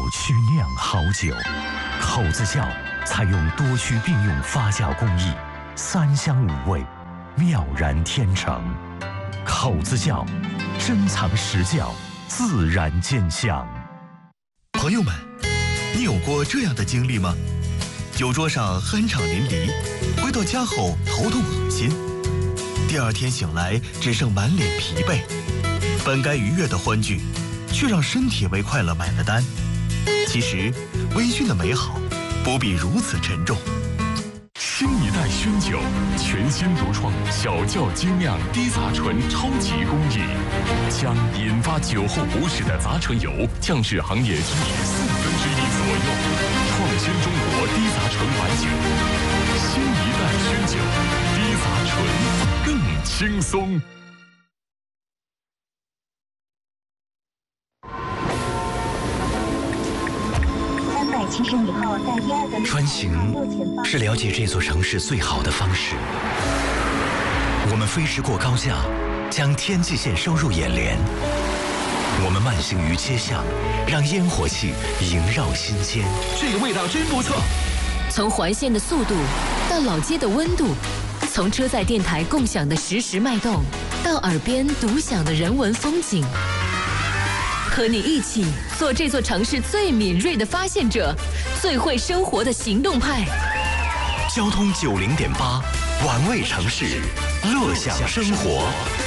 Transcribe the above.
区酿好酒。口子窖采用多区并用发酵工艺，3香5味，妙然天成。口子窖，珍藏实窖，自然见香。 朋友们，你有过这样的经历吗？酒桌上酣畅淋漓，回到家后头痛恶心，第二天醒来只剩满脸疲惫，本该愉悦的欢聚，却让身体为快乐买了单。其实，微醺的美好不必如此沉重。 新一代熏酒，全新独创小窖精酿低杂醇超级工艺，将引发酒后不适的杂醇油降至行业均值1/4左右，创新中国低杂醇白酒。新一代熏酒，低杂醇更轻松。 穿行是了解这座城市最好的方式。我们飞驰过高架，将天际线收入眼帘。我们慢行于街巷，让烟火气萦绕心间。 这个味道真不错。 从环线的速度到老街的温度，从车载电台共享的实时脉动，到耳边独享的人文风景。和你一起做这座城市最敏锐的发现者，最会生活的行动派。 交通90.8，玩味城市，乐享生活。